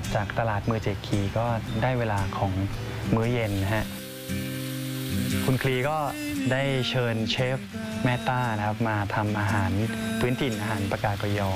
บจากตลาดมือเจคีก็ได้เวลาของมื้อเย็นนะฮะคุณคลีก็ได้เชิญเชฟแม่ต้านะครับมาทำอาหารพื้นถิ่นอาหารปากากยอ